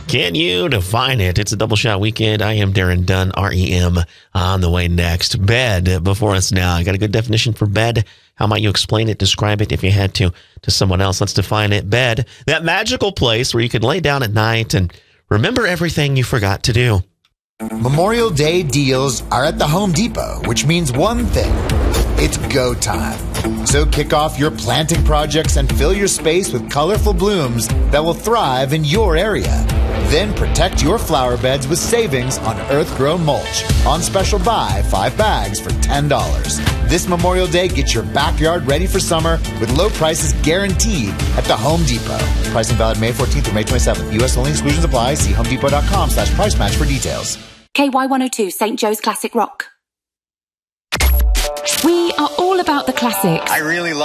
Can you define it? It's a double shot weekend. I am Darren Dunn, REM, on the way next. Bed before us now. I got a good definition for bed. How might you explain it, describe it if you had to someone else? Let's define it. Bed, that magical place where you can lay down at night and remember everything you forgot to do. Memorial Day deals are at the Home Depot, which means one thing. It's go time. So kick off your planting projects and fill your space with colorful blooms that will thrive in your area. Then protect your flower beds with savings on earth-grown mulch. On special buy, 5 bags for $10. This Memorial Day, get your backyard ready for summer with low prices guaranteed at the Home Depot. Pricing valid May 14th through May 27th. U.S. only, exclusions apply. See homedepot.com/price match for details. KY102, St. Joe's Classic Rock. We are all about the classics. I really